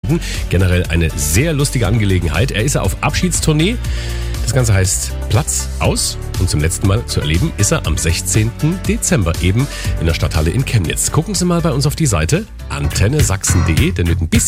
finden. Generell eine sehr lustige Angelegenheit. Er ist auf Abschiedstournee. Das Ganze heißt Platz aus. Und zum letzten Mal zu erleben ist er am 16. Dezember eben in der Stadthalle in Chemnitz. Gucken Sie mal bei uns auf die Seite antennesachsen.de, denn mit ein bisschen